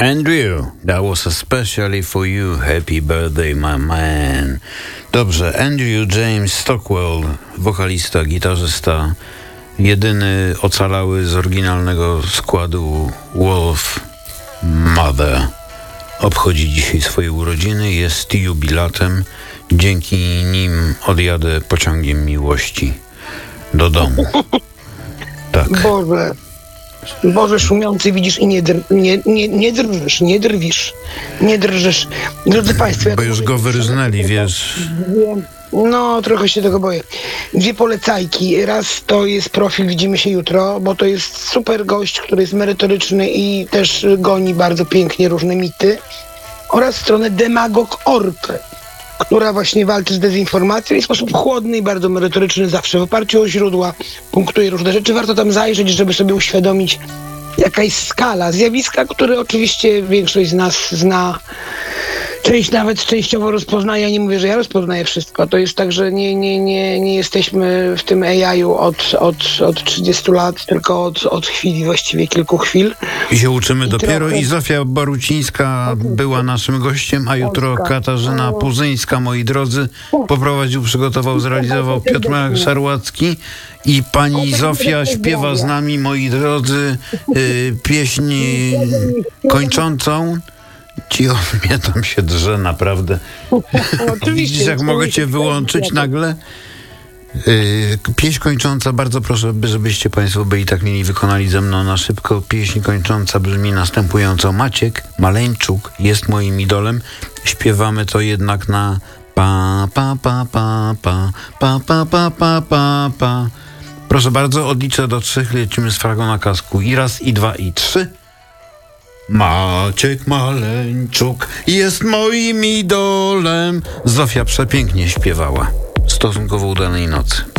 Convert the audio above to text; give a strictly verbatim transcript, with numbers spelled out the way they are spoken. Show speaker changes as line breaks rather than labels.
Andrew, that was especially for you. Happy birthday, my man. Dobrze, Andrew James Stockwell, wokalista, gitarzysta, jedyny ocalały z oryginalnego składu Wolf Mother. Obchodzi dzisiaj swoje urodziny, jest jubilatem. Dzięki nim odjadę pociągiem miłości do domu. Tak.
Boże, Boże szumiący, widzisz i nie, dr, nie, nie, nie drżysz, nie drwisz, nie drżysz. Drodzy Państwo... Ja
Bo już go wyrżnęli, wiesz...
No, trochę się tego boję. Dwie polecajki. Raz to jest profil Widzimy się jutro, bo to jest super gość, który jest merytoryczny i też goni bardzo pięknie różne mity. Oraz stronę demagog kropka org, która właśnie walczy z dezinformacją i w sposób chłodny i bardzo merytoryczny, zawsze w oparciu o źródła, punktuje różne rzeczy. Warto tam zajrzeć, żeby sobie uświadomić, jaka jest skala zjawiska, które oczywiście większość z nas zna. Część nawet częściowo rozpoznaje, ja nie mówię, że ja rozpoznaję wszystko. To jest tak, że nie, nie, nie, nie jesteśmy w tym A I-u od, od, od trzydziestu lat, tylko od, od chwili, właściwie kilku chwil.
I się uczymy
I
dopiero
trochę...
i Zofia Barucińska była naszym gościem, a jutro Katarzyna Puzyńska, moi drodzy, poprowadził, przygotował, zrealizował Piotr Marek Szarłacki i pani Zofia śpiewa z nami, moi drodzy, yy, pieśń kończącą. Ci on mnie tam się drze, naprawdę. Widzisz, jak mogę cię wyłączyć nagle? Yy, pieśń kończąca, bardzo proszę, żebyście Państwo byli tak mieli, wykonali ze mną na szybko. Pieśń kończąca brzmi następująco. Maciek Maleńczuk jest moim idolem. Śpiewamy to jednak na pa, pa, pa, pa, pa, pa, pa, pa, pa, pa, pa. Proszę bardzo, odliczę do trzech, lecimy z fragą na kasku. I raz, i dwa, i trzy. Maciek Maleńczuk jest moim idolem. Zofia przepięknie śpiewała. Stosunkowo udanej nocy.